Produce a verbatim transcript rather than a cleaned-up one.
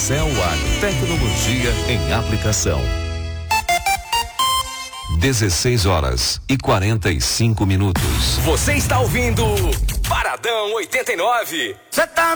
Cell A, tecnologia em aplicação. dezesseis horas e quarenta e cinco minutos. Você está ouvindo Paradão oitenta e nove. Cê tá